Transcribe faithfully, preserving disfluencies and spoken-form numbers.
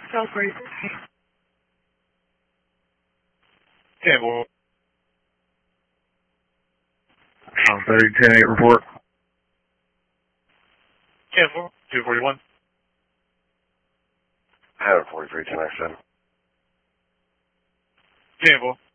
Celebrate. Campbell. Um, thirty ten eight report. Campbell, two forty-one. Adam forty-three ten seven. Campbell.